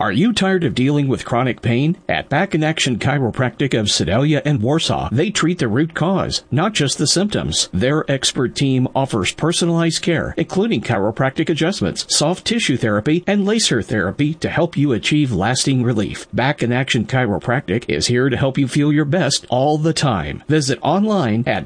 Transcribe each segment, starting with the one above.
Are you tired of dealing with chronic pain? At Back in Action Chiropractic of Sedalia and Warsaw, they treat the root cause, not just the symptoms. Their expert team offers personalized care, including chiropractic adjustments, soft tissue therapy, and laser therapy to help you achieve lasting relief. Back in Action Chiropractic is here to help you feel your best all the time. Visit online at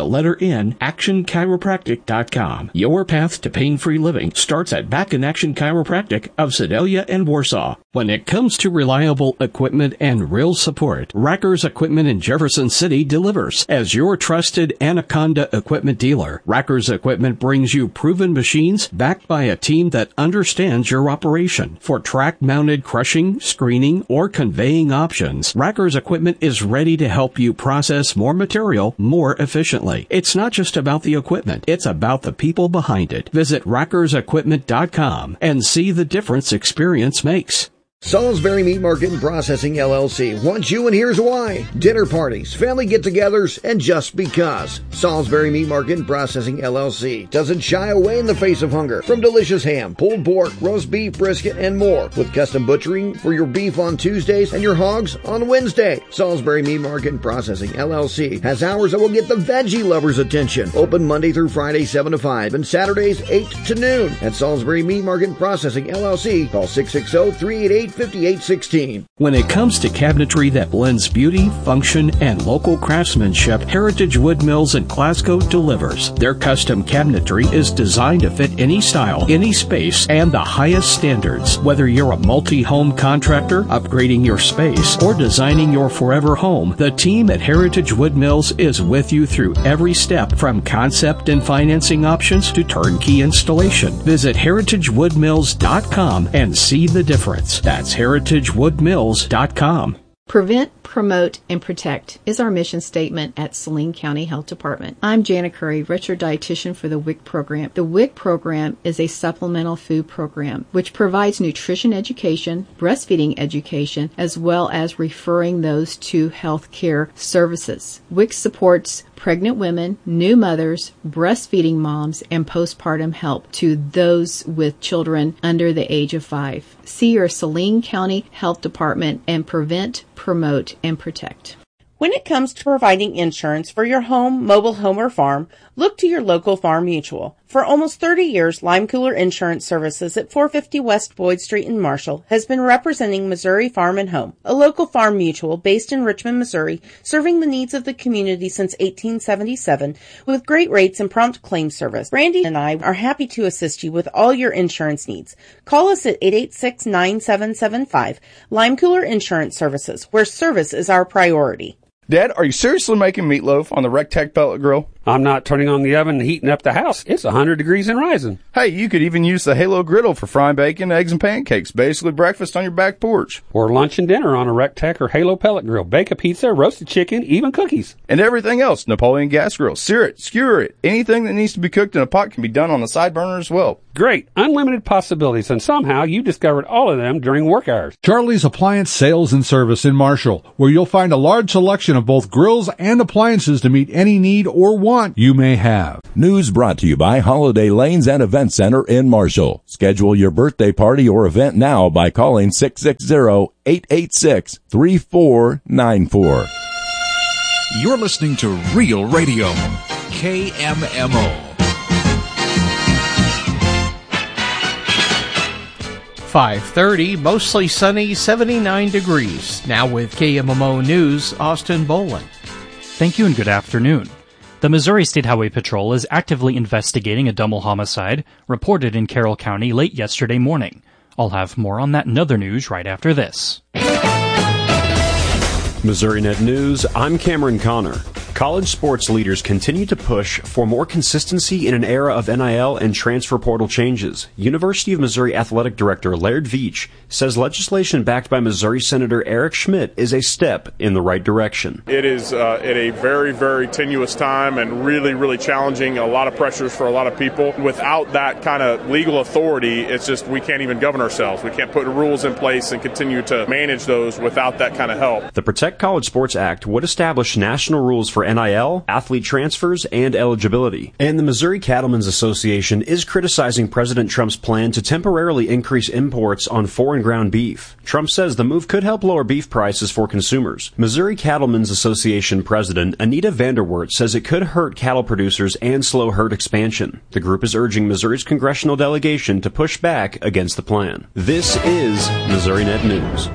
actionchiropractic.com. Your path to pain-free living starts at Back in Action Chiropractic of Sedalia and Warsaw. When it comes to reliable equipment and real support, Racker's Equipment in Jefferson City delivers. As your trusted Anaconda equipment dealer, Racker's Equipment brings you proven machines backed by a team that understands your operation. For track-mounted crushing, screening, or conveying options, Racker's Equipment is ready to help you process more material more efficiently. It's not just about the equipment, it's about the people behind it. Visit rackersequipment.com and see the difference experience makes. Salisbury Meat Market and Processing LLC wants you, and here's why. Dinner parties, family get-togethers, and just because. Salisbury Meat Market and Processing LLC doesn't shy away in the face of hunger. From delicious ham, pulled pork, roast beef, brisket, and more. With custom butchering for your beef on Tuesdays and your hogs on Wednesday. Salisbury Meat Market and Processing LLC has hours that will get the veggie lovers' attention. Open Monday through Friday 7 to 5 and Saturdays 8 to noon. At Salisbury Meat Market and Processing LLC, call 660-388-5816. When it comes to cabinetry that blends beauty, function, and local craftsmanship, Heritage Wood Mills in Glasgow delivers. Their custom cabinetry is designed to fit any style, any space, and the highest standards. Whether you're a multi-home contractor, upgrading your space, or designing your forever home, the team at Heritage Wood Mills is with you through every step, from concept and financing options to turnkey installation. Visit heritagewoodmills.com and see the difference. That's heritagewoodmills.com. Prevent, promote, and protect is our mission statement at Saline County Health Department. I'm Jana Curry, registered dietitian for the WIC program. The WIC program is a supplemental food program which provides nutrition education, breastfeeding education, as well as referring those to health care services. WIC supports pregnant women, new mothers, breastfeeding moms, and postpartum help to those with children under the age of 5. See your Saline County Health Department and prevent, promote, and protect. When it comes to providing insurance for your home, mobile home, or farm, look to your local Farm Mutual. For almost 30 years, Lime Cooler Insurance Services at 450 West Boyd Street in Marshall has been representing Missouri Farm and Home, a local farm mutual based in Richmond, Missouri, serving the needs of the community since 1877 with great rates and prompt claim service. Brandy and I are happy to assist you with all your insurance needs. Call us at 886-9775, Lime Cooler Insurance Services, where service is our priority. Dad, are you seriously making meatloaf on the Rectech pellet grill? I'm not turning on the oven and heating up the house. It's 100 degrees and rising. Hey, you could even use the Halo griddle for frying bacon, eggs, and pancakes. Basically breakfast on your back porch. Or lunch and dinner on a Rectech or Halo pellet grill. Bake a pizza, roasted chicken, even cookies. And everything else. Napoleon gas grill. Sear it, skewer it. Anything that needs to be cooked in a pot can be done on the side burner as well. Great. Unlimited possibilities, and somehow you discovered all of them during work hours. Charlie's Appliance Sales and Service in Marshall, where you'll find a large selection of both grills and appliances to meet any need or want you may have. News brought to you by Holiday Lanes and Event Center in Marshall. Schedule your birthday party or event now by calling 660-886-3494. You're listening to Real Radio, KMMO. 5:30, mostly sunny, 79 degrees. Now with KMMO News, Austin Boland. Thank you and good afternoon. The Missouri State Highway Patrol is actively investigating a double homicide reported in Carroll County late yesterday morning. I'll have more on that and other news right after this. MissouriNet News, I'm Cameron Connor. College sports leaders continue to push for more consistency in an era of NIL and transfer portal changes. University of Missouri Athletic Director Laird Veach says legislation backed by Missouri Senator Eric Schmidt is a step in the right direction. It is at a very, very tenuous time and really, really challenging, a lot of pressures for a lot of people. Without that kind of legal authority, it's just we can't even govern ourselves. We can't put rules in place and continue to manage those without that kind of help. The Protect College Sports Act would establish national rules for for NIL, athlete transfers, and eligibility. And the Missouri Cattlemen's Association is criticizing President Trump's plan to temporarily increase imports on foreign ground beef. Trump says the move could help lower beef prices for consumers. Missouri Cattlemen's Association President Anita Vanderwert says it could hurt cattle producers and slow herd expansion. The group is urging Missouri's congressional delegation to push back against the plan. This is Missouri Net News.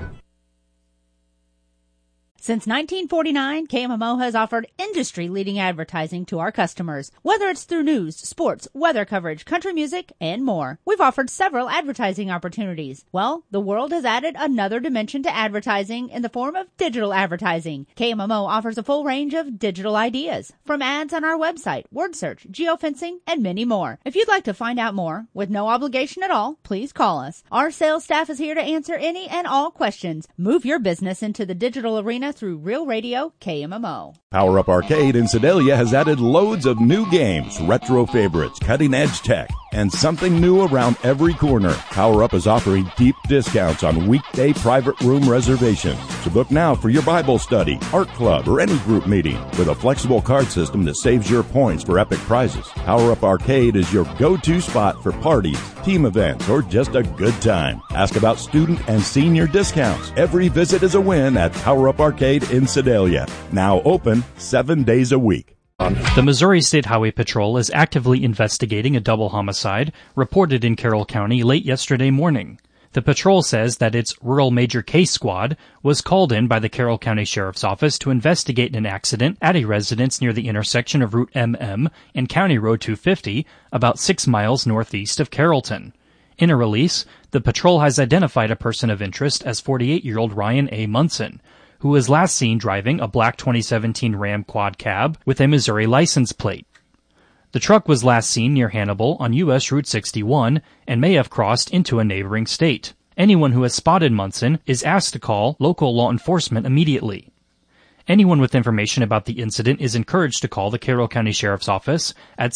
Since 1949, KMMO has offered industry-leading advertising to our customers, whether it's through news, sports, weather coverage, country music, and more. We've offered several advertising opportunities. Well, the world has added another dimension to advertising in the form of digital advertising. KMMO offers a full range of digital ideas, from ads on our website, word search, geofencing, and many more. If you'd like to find out more, with no obligation at all, please call us. Our sales staff is here to answer any and all questions. Move your business into the digital arena through Real Radio KMMO. Power Up Arcade in Sedalia has added loads of new games, retro favorites, cutting-edge tech, and something new around every corner. Power Up is offering deep discounts on weekday private room reservations. So book now for your Bible study, art club, or any group meeting with a flexible card system that saves your points for epic prizes. Power Up Arcade is your go-to spot for parties, team events, or just a good time. Ask about student and senior discounts. Every visit is a win at Power Up Arcade in Sedalia. Now open 7 days a week. The Missouri State Highway Patrol is actively investigating a double homicide reported in Carroll County late yesterday morning. The patrol says that its Rural Major Case Squad was called in by the Carroll County Sheriff's Office to investigate an accident at a residence near the intersection of Route MM and County Road 250, about 6 miles northeast of Carrollton. In a release, the patrol has identified a person of interest as 48-year-old Ryan A. Munson, who was last seen driving a black 2017 Ram quad cab with a Missouri license plate. The truck was last seen near Hannibal on U.S. Route 61 and may have crossed into a neighboring state. Anyone who has spotted Munson is asked to call local law enforcement immediately. Anyone with information about the incident is encouraged to call the Carroll County Sheriff's Office at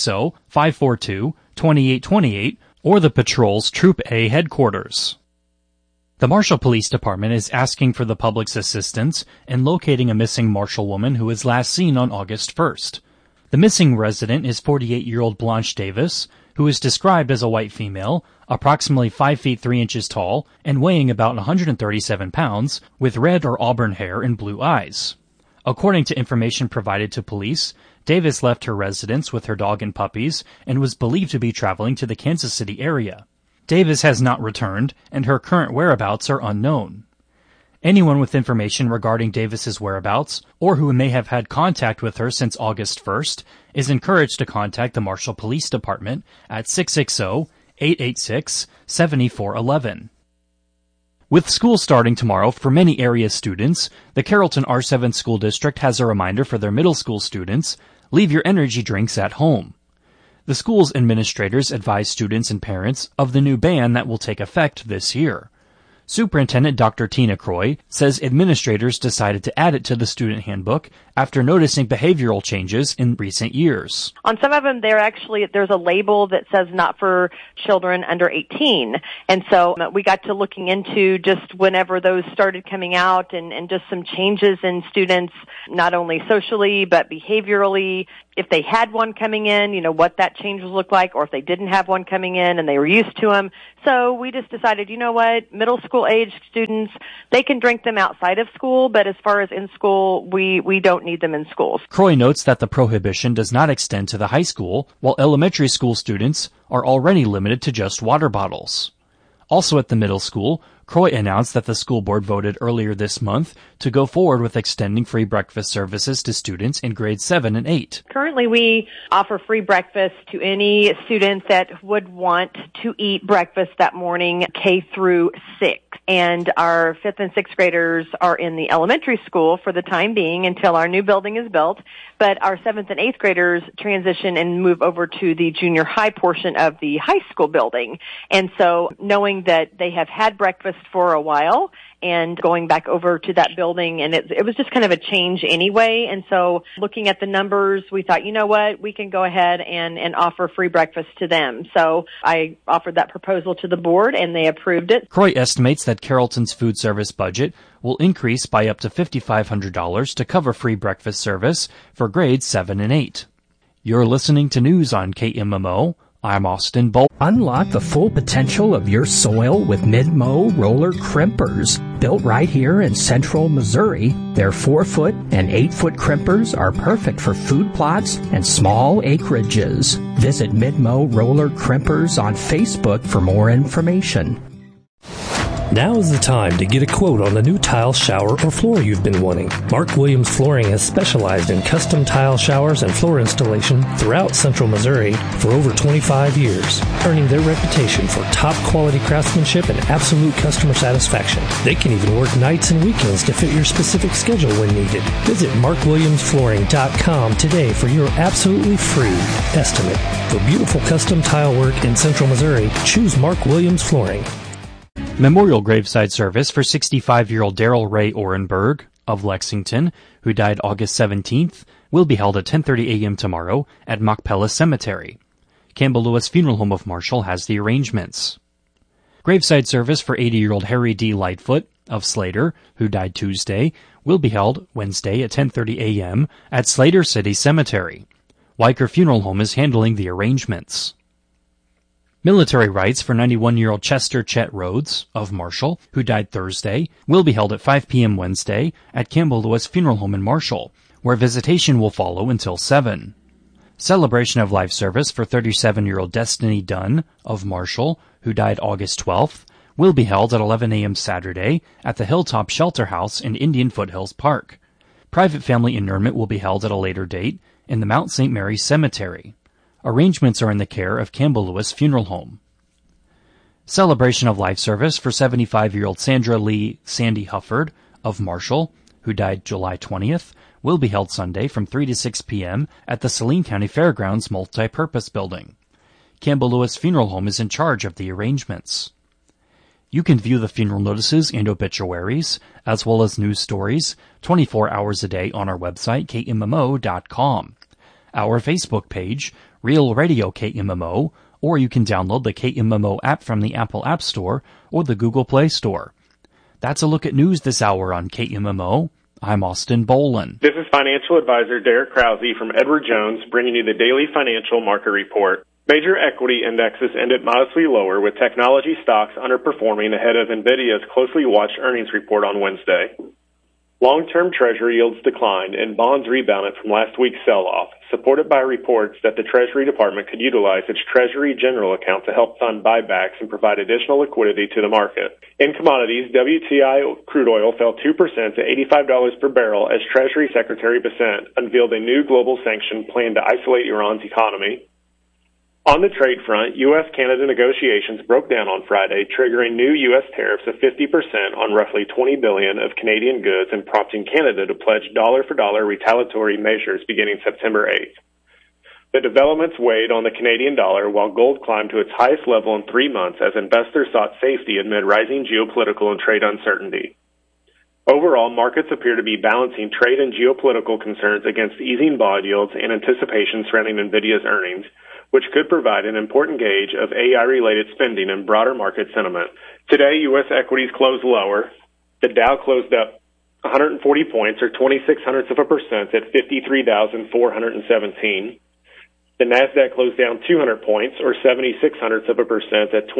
660-542-2828 or the patrol's Troop A headquarters. The Marshall Police Department is asking for the public's assistance in locating a missing Marshall woman who was last seen on August 1st. The missing resident is 48-year-old Blanche Davis, who is described as a white female, approximately 5 feet 3 inches tall, and weighing about 137 pounds, with red or auburn hair and blue eyes. According to information provided to police, Davis left her residence with her dog and puppies and was believed to be traveling to the Kansas City area. Davis has not returned, and her current whereabouts are unknown. Anyone with information regarding Davis's whereabouts, or who may have had contact with her since August 1st, is encouraged to contact the Marshall Police Department at 660-886-7411. With school starting tomorrow for many area students, the Carrollton R7 School District has a reminder for their middle school students: leave your energy drinks at home. The school's administrators advise students and parents of the new ban that will take effect this year. Superintendent Dr. Tina Croy says administrators decided to add it to the student handbook after noticing behavioral changes in recent years. On some of them, there's a label that says not for children under 18. And so we got to looking into just whenever those started coming out and just some changes in students, not only socially, but behaviorally. If they had one coming in, what that change would look like, or if they didn't have one coming in and they were used to them. So we just decided, middle school age students, they can drink them outside of school, but as far as in school, we don't need them in schools. Croy notes that the prohibition does not extend to the high school, while elementary school students are already limited to just water bottles. Also at the middle school, Croy announced that the school board voted earlier this month to go forward with extending free breakfast services to students in grades 7 and 8. Currently, we offer free breakfast to any student that would want to eat breakfast that morning, K through 6. And our 5th and 6th graders are in the elementary school for the time being until our new building is built. But our 7th and 8th graders transition and move over to the junior high portion of the high school building. And so knowing that they have had breakfast breakfast for a while and going back over to that building, and it was just kind of a change anyway. And so looking at the numbers, we thought, you know what, we can go ahead and offer free breakfast to them. So I offered that proposal to the board, and they approved it. Croy estimates that Carrollton's food service budget will increase by up to $5,500 to cover free breakfast service for grades 7 and 8. You're listening to news on KMMO. I'm Austin Bull. Unlock the full potential of your soil with Midmo roller crimpers. Built right here in central Missouri, their 4-foot and 8-foot crimpers are perfect for food plots and small acreages. Visit Midmo Roller Crimpers on Facebook for more information. Now is the time to get a quote on the new tile, shower, or floor you've been wanting. Mark Williams Flooring has specialized in custom tile showers and floor installation throughout central Missouri for over 25 years, earning their reputation for top quality craftsmanship and absolute customer satisfaction. They can even work nights and weekends to fit your specific schedule when needed. Visit markwilliamsflooring.com today for your absolutely free estimate. For beautiful custom tile work in central Missouri, choose Mark Williams Flooring. Memorial graveside service for 65-year-old Darrell Ray Orenberg of Lexington, who died August 17th, will be held at 10:30 a.m. tomorrow at Machpelah Cemetery. Campbell Lewis Funeral Home of Marshall has the arrangements. Graveside service for 80-year-old Harry D. Lightfoot of Slater, who died Tuesday, will be held Wednesday at 10:30 a.m. at Slater City Cemetery. Weicker Funeral Home is handling the arrangements. Military rites for 91-year-old Chester Chet Rhodes of Marshall, who died Thursday, will be held at 5 p.m. Wednesday at Campbell Lewis Funeral Home in Marshall, where visitation will follow until 7. Celebration of life service for 37-year-old Destiny Dunn of Marshall, who died August 12th, will be held at 11 a.m. Saturday at the Hilltop Shelter House in Indian Foothills Park. Private family interment will be held at a later date in the Mount St. Mary's Cemetery. Arrangements are in the care of Campbell Lewis Funeral Home. Celebration of life service for 75-year-old Sandra Lee Sandy Hufford of Marshall, who died July 20th, will be held Sunday from 3 to 6 p.m. at the Saline County Fairgrounds Multi-Purpose Building. Campbell Lewis Funeral Home is in charge of the arrangements. You can view the funeral notices and obituaries, as well as news stories, 24 hours a day on our website, KMMO.com. Our Facebook page, Real Radio KMMO, or you can download the KMMO app from the Apple App Store or the Google Play Store. That's a look at news this hour on KMMO. I'm Austin Boland. This is financial advisor Derek Krause from Edward Jones, bringing you the daily financial market report. Major equity indexes ended modestly lower, with technology stocks underperforming ahead of NVIDIA's closely watched earnings report on Wednesday. Long-term Treasury yields declined and bonds rebounded from last week's sell-off, supported by reports that the Treasury Department could utilize its Treasury General account to help fund buybacks and provide additional liquidity to the market. In commodities, WTI crude oil fell 2% to $85 per barrel as Treasury Secretary Bessent unveiled a new global sanction plan to isolate Iran's economy. On the trade front, U.S.-Canada negotiations broke down on Friday, triggering new U.S. tariffs of 50% on roughly $20 billion of Canadian goods and prompting Canada to pledge dollar-for-dollar retaliatory measures beginning September 8th. The developments weighed on the Canadian dollar while gold climbed to its highest level in 3 months as investors sought safety amid rising geopolitical and trade uncertainty. Overall, markets appear to be balancing trade and geopolitical concerns against easing bond yields and anticipation surrounding NVIDIA's earnings, which could provide an important gauge of AI-related spending and broader market sentiment. Today, U.S. equities closed lower. The Dow closed up 140 points, or 0.26% at 53,417. The Nasdaq closed down 200 points, or 0.76% at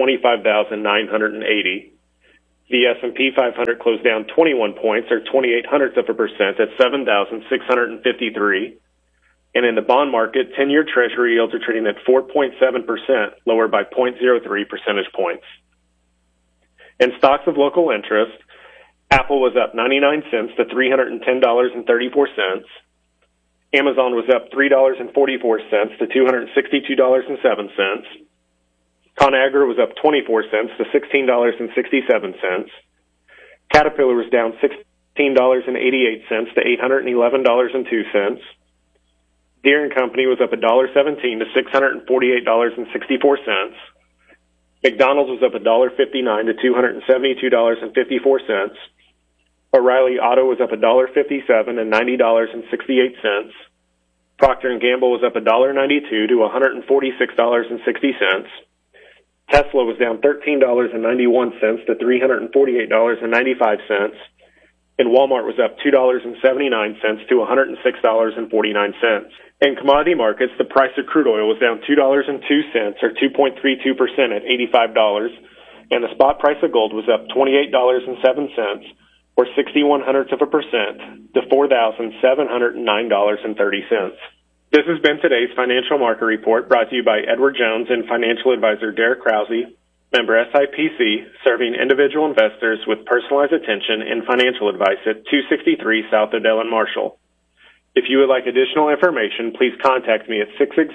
25,980. The S&P 500 closed down 21 points, or 0.28% at 7,653. And in the bond market, 10-year Treasury yields are trading at 4.7%, lower by 0.03 percentage points. In stocks of local interest, Apple was up 99 cents to $310.34. Amazon was up $3.44 to $262.07. ConAgra was up 24 cents to $16.67. Caterpillar was down $16.88 to $811.02. Deere & Company was up $1.17 to $648.64. McDonald's was up $1.59 to $272.54. O'Reilly Auto was up $1.57 and $90.68. Procter & Gamble was up $1.92 to $146.60. Tesla was down $13.91 to $348.95. And Walmart was up $2.79 to $106.49. In commodity markets, the price of crude oil was down $2.02 or 2.32% at $85, and the spot price of gold was up $28.07 or 0.61% to $4,709.30. This has been today's financial market report brought to you by Edward Jones and financial advisor Derek Krause, member SIPC, serving individual investors with personalized attention and financial advice at 263 South Odell and Marshall. If you would like additional information, please contact me at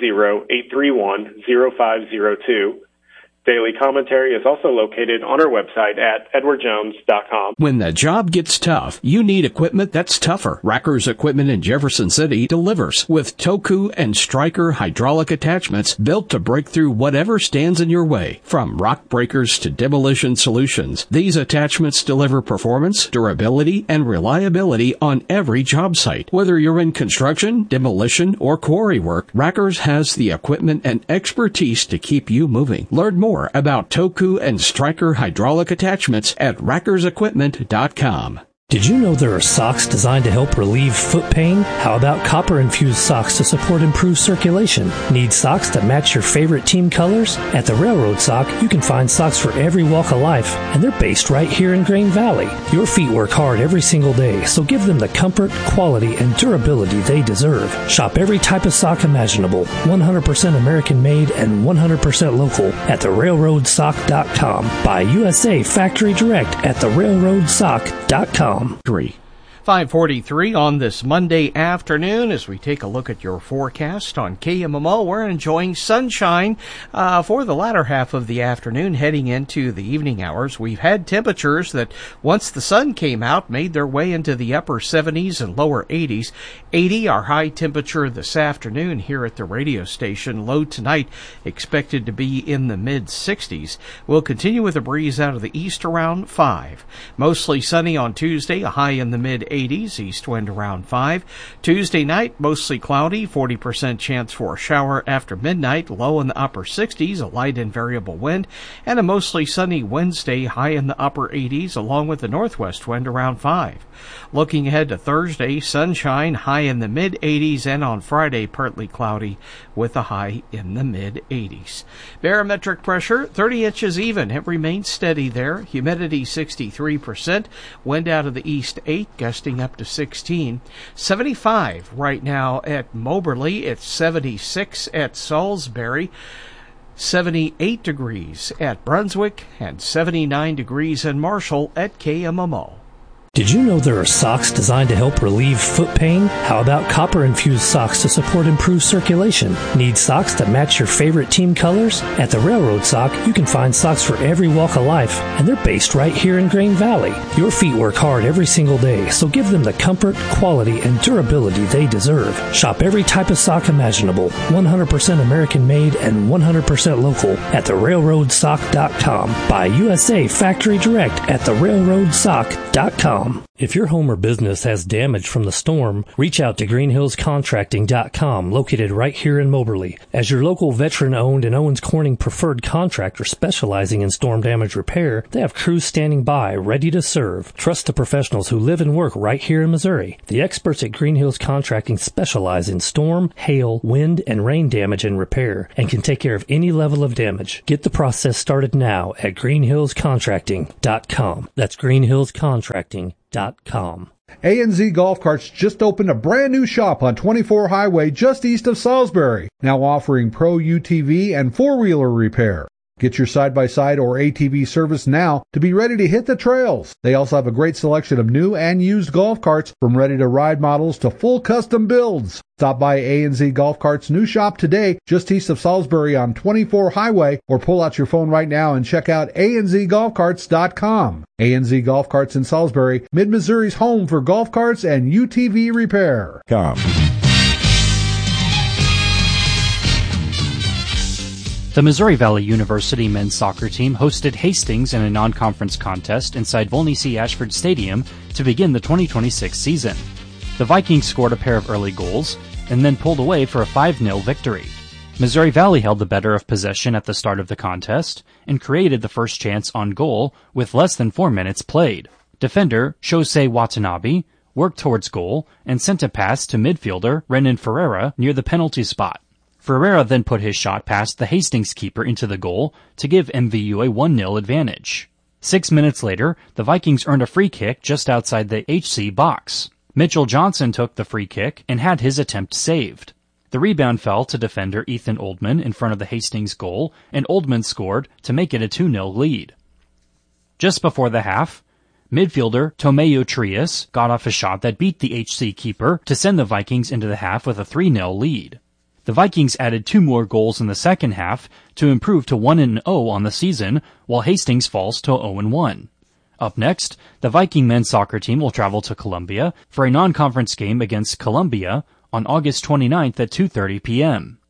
660-831-0502. Daily commentary is also located on our website at edwardjones.com. When the job gets tough, you need equipment that's tougher. Racker's Equipment in Jefferson City delivers with Toku and Stryker hydraulic attachments built to break through whatever stands in your way. From rock breakers to demolition solutions, these attachments deliver performance, durability, and reliability on every job site. Whether you're in construction, demolition, or quarry work, Racker's has the equipment and expertise to keep you moving. Learn more about Toku and Stryker hydraulic attachments at rackersequipment.com. Did you know there are socks designed to help relieve foot pain? How about copper-infused socks to support improved circulation? Need socks that match your favorite team colors? At the Railroad Sock, you can find socks for every walk of life, and they're based right here in Grain Valley. Your feet work hard every single day, so give them the comfort, quality, and durability they deserve. Shop every type of sock imaginable, 100% American-made and 100% local at therailroadsock.com. Buy USA Factory Direct at therailroadsock.com. 5:43 on this Monday afternoon as we take a look at your forecast on KMMO. We're enjoying sunshine for the latter half of the afternoon heading into the evening hours. We've had temperatures that once the sun came out made their way into the upper 70s and lower 80s. 80 our high temperature this afternoon here at the radio station. Low tonight expected to be in the mid 60s. We'll continue with a breeze out of the east around 5. Mostly sunny on Tuesday, a high in the mid 80s, east wind around 5. Tuesday night, mostly cloudy, 40% chance for a shower after midnight, low in the upper 60s, a light and variable wind, and a mostly sunny Wednesday, high in the upper 80s, along with the northwest wind around 5. Looking ahead to Thursday, sunshine, high in the mid 80s, and on Friday, partly cloudy with a high in the mid 80s. Barometric pressure, 30 inches even. It remains steady there. Humidity, 63%. Wind out of the east, 8, gusting up to 16. 75 right now at Moberly. It's 76 at Salisbury. 78 degrees at Brunswick and 79 degrees in Marshall at KMMO. Did you know there are socks designed to help relieve foot pain? How about copper-infused socks to support improved circulation? Need socks that match your favorite team colors? At the Railroad Sock, you can find socks for every walk of life, and they're based right here in Grain Valley. Your feet work hard every single day, so give them the comfort, quality, and durability they deserve. Shop every type of sock imaginable, 100% American-made and 100% local at therailroadsock.com. Buy USA Factory Direct at therailroadsock.com. If your home or business has damage from the storm, reach out to greenhillscontracting.com, located right here in Moberly. As your local veteran-owned and Owens Corning preferred contractor specializing in storm damage repair, they have crews standing by, ready to serve. Trust the professionals who live and work right here in Missouri. The experts at Green Hills Contracting specialize in storm, hail, wind, and rain damage and repair, and can take care of any level of damage. Get the process started now at greenhillscontracting.com. That's greenhillscontracting.com. A&Z Golf Carts just opened a brand new shop on 24 Highway just east of Salisbury, now offering Pro UTV and four-wheeler repair. Get your side-by-side or ATV service now to be ready to hit the trails. They also have a great selection of new and used golf carts, from ready-to-ride models to full custom builds. Stop by A&Z Golf Carts' new shop today, just east of Salisbury on 24 Highway, or pull out your phone right now and check out anzgolfcarts.com. A&Z Golf Carts in Salisbury, Mid-Missouri's home for golf carts and UTV repair. The Missouri Valley University men's soccer team hosted Hastings in a non-conference contest inside Volney C. Ashford Stadium to begin the 2026 season. The Vikings scored a pair of early goals and then pulled away for a 5-0 victory. Missouri Valley held the better of possession at the start of the contest and created the first chance on goal with less than 4 minutes played. Defender Shosei Watanabe worked towards goal and sent a pass to midfielder Renan Ferreira near the penalty spot. Ferreira then put his shot past the Hastings keeper into the goal to give MVU a 1-0 advantage. 6 minutes later, the Vikings earned a free kick just outside the HC box. Mitchell Johnson took the free kick and had his attempt saved. The rebound fell to defender Ethan Oldman in front of the Hastings goal, and Oldman scored to make it a 2-0 lead. Just before the half, midfielder Tomeo Trias got off a shot that beat the HC keeper to send the Vikings into the half with a 3-0 lead. The Vikings added 2 more goals in the second half to improve to 1-0 on the season, while Hastings falls to 0-1. Up next, the Viking men's soccer team will travel to Columbia for a non-conference game against Columbia on August 29th at 2:30 p.m.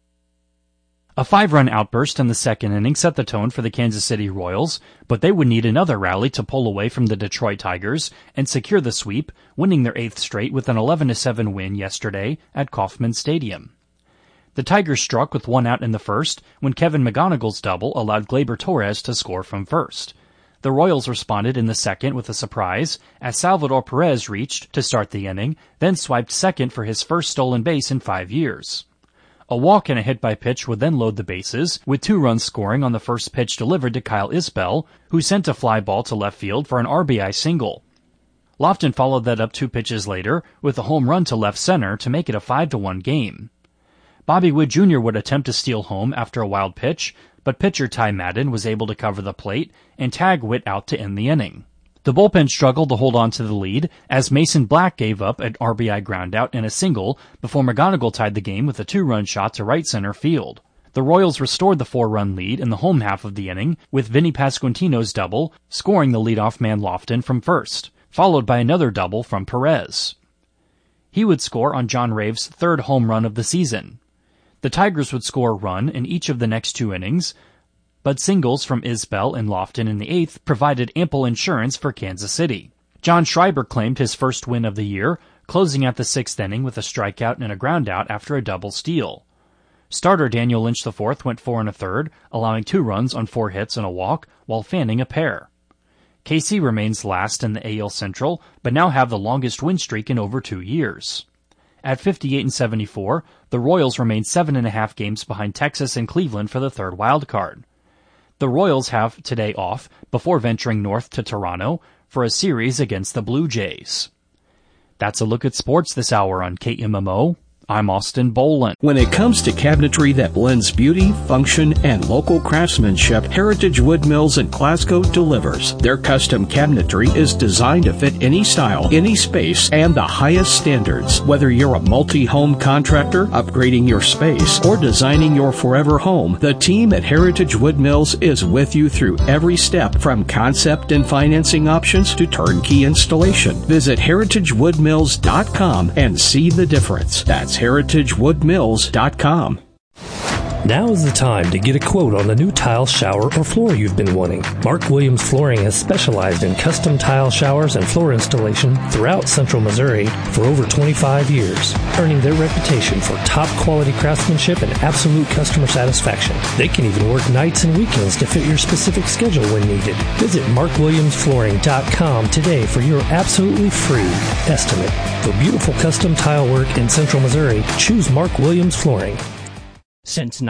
A 5-run outburst in the second inning set the tone for the Kansas City Royals, but they would need another rally to pull away from the Detroit Tigers and secure the sweep, winning their 8th straight with an 11-7 win yesterday at Kauffman Stadium. The Tigers struck with 1 out in the first when Kevin McGonigal's double allowed Gleyber Torres to score from first. The Royals responded in the second with a surprise as Salvador Perez reached to start the inning, then swiped second for his first stolen base in 5 years. A walk and a hit by pitch would then load the bases, with 2 runs scoring on the first pitch delivered to Kyle Isbell, who sent a fly ball to left field for an RBI single. Lofton followed that up 2 pitches later with a home run to left center to make it a 5-1 game. Bobby Wood Jr. would attempt to steal home after a wild pitch, but pitcher Ty Madden was able to cover the plate and tag Witt out to end the inning. The bullpen struggled to hold on to the lead as Mason Black gave up an RBI groundout and a single before McGonigal tied the game with a 2-run shot to right center field. The Royals restored the 4-run lead in the home half of the inning with Vinny Pasquantino's double, scoring the leadoff man Lofton from first, followed by another double from Perez. He would score on John Rave's 3rd home run of the season. The Tigers would score a run in each of the next 2 innings, but singles from Isbell and Lofton in the 8th provided ample insurance for Kansas City. John Schreiber claimed his first win of the year, closing out the 6th inning with a strikeout and a groundout after a double steal. Starter Daniel Lynch IV went 4 1/3, allowing 2 runs on 4 hits and a walk, while fanning a pair. KC remains last in the AL Central, but now have the longest win streak in over 2 years. At 58-74, the Royals remain 7.5 games behind Texas and Cleveland for the 3rd wild card. The Royals have today off before venturing north to Toronto for a series against the Blue Jays. That's a look at sports this hour on KMMO. I'm Austin Boland. When it comes to cabinetry that blends beauty, function, and local craftsmanship, Heritage Wood Mills in Glasgow delivers. Their custom cabinetry is designed to fit any style, any space, and the highest standards. Whether you're a multi-home contractor, upgrading your space, or designing your forever home, the team at Heritage Wood Mills is with you through every step, from concept and financing options to turnkey installation. Visit heritagewoodmills.com and see the difference. That's heritagewoodmills.com. Now is the time to get a quote on the new tile shower or floor you've been wanting. Mark Williams Flooring has specialized in custom tile showers and floor installation throughout Central Missouri for over 25 years, earning their reputation for top quality craftsmanship and absolute customer satisfaction. They can even work nights and weekends to fit your specific schedule when needed. Visit markwilliamsflooring.com today for your absolutely free estimate. For beautiful custom tile work in Central Missouri, choose Mark Williams Flooring. Since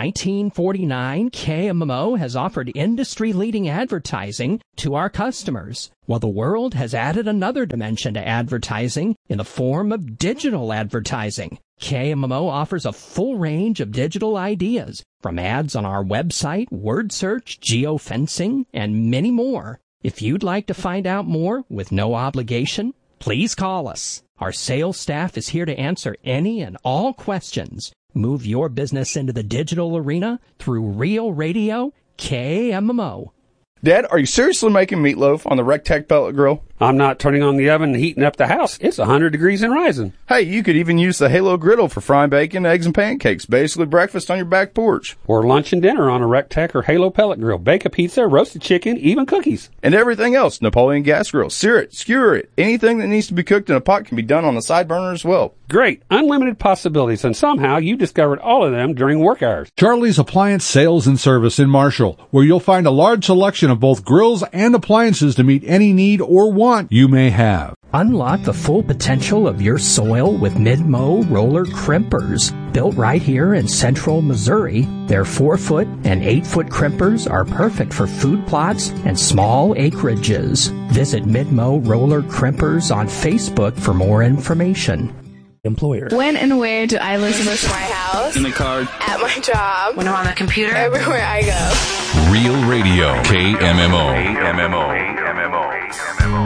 1949, KMMO has offered industry-leading advertising to our customers, while the world has added another dimension to advertising in the form of digital advertising. KMMO offers a full range of digital ideas, from ads on our website, word search, geofencing, and many more. If you'd like to find out more with no obligation, please call us. Our sales staff is here to answer any and all questions. Move your business into the digital arena through Real Radio KMMO. Dad, are you seriously making meatloaf on the Rectech pellet grill? I'm not turning on the oven and heating up the house. It's 100 degrees and rising. Hey, you could even use the Halo griddle for frying bacon, eggs, and pancakes. Basically breakfast on your back porch. Or lunch and dinner on a Rectech or Halo pellet grill. Bake a pizza, roasted chicken, even cookies. And everything else. Napoleon gas grill. Sear it, skewer it. Anything that needs to be cooked in a pot can be done on the side burner as well. Great. Unlimited possibilities, and somehow you discovered all of them during work hours. Charlie's Appliance Sales and Service in Marshall, where you'll find a large selection of both grills and appliances to meet any need or want you may have. Unlock the full potential of your soil with Mid-Mow roller crimpers. Built right here in central Missouri, their 4-foot and 8-foot crimpers are perfect for food plots and small acreages. Visit Mid-Mow roller crimpers on Facebook for more information. Employer. When and where do I listen to my house? In the car. At my job. When I'm on the computer. Everywhere I go. Real Radio, KMMO.